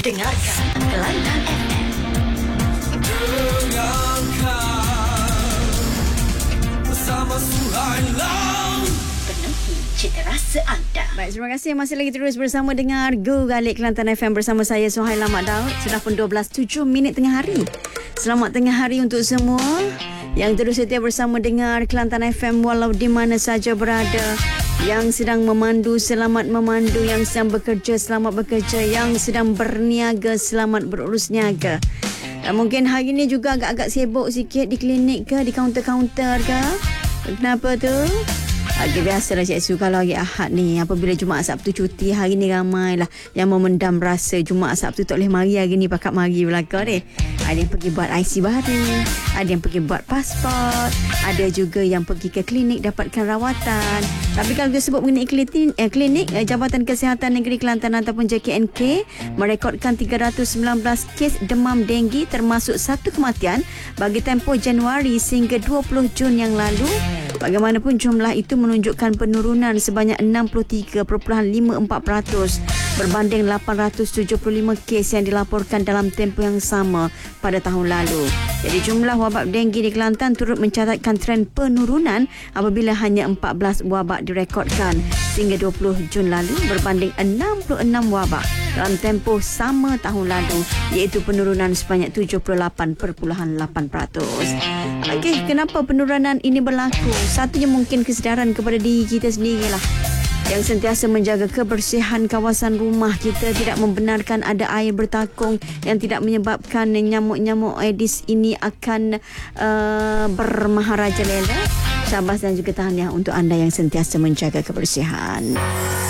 Dengarkan Kelantan FM. Dengarkan bersama Suhailang. Penuhi cita rasa anda. Baik, terima kasih masih lagi terus bersama dengar Go Galik Kelantan FM bersama saya Suhailang Mak Daud. Sudah pun 12.07 tengah hari. Selamat tengah hari untuk semua yang terus setia bersama dengar Kelantan FM walau di mana saja berada. Yang sedang memandu, selamat memandu. Yang sedang bekerja, selamat bekerja. Yang sedang berniaga, selamat berurus niaga. Mungkin hari ini juga agak-agak sibuk sikit di klinik ke, di kaunter-kaunter ke. Kenapa tu? Biasalah Cik Su, kalau hari Ahad ni, apabila Jumaat Sabtu cuti, hari ni ramailah yang memendam rasa Jumaat Sabtu tak boleh mari hari ni, pakat mari belakang ni. Ada yang pergi buat IC baru, ada yang pergi buat pasport, ada juga yang pergi ke klinik dapatkan rawatan. Tapi kalau kita sebut mengenai klinik, Jabatan Kesihatan Negeri Kelantan ataupun JKNK merekodkan 319 kes demam denggi termasuk 1 kematian bagi tempoh Januari sehingga 20 Jun yang lalu. Bagaimanapun jumlah itu menunjukkan penurunan sebanyak 63.54% berbanding 875 kes yang dilaporkan dalam tempoh yang sama pada tahun lalu. Jadi jumlah wabak denggi di Kelantan turut mencatatkan tren penurunan apabila hanya 14 wabak direkodkan sehingga 20 Jun lalu berbanding 66 wabak dalam tempoh sama tahun lalu, iaitu penurunan sebanyak 78.8%. Okey, kenapa penurunan ini berlaku? Satunya mungkin kesedaran kepada diri kita sendirilah, yang sentiasa menjaga kebersihan kawasan rumah kita, tidak membenarkan ada air bertakung yang tidak menyebabkan nyamuk-nyamuk Aedes ini akan bermaharajalela. Syabas dan juga tahniah untuk anda yang sentiasa menjaga kebersihan.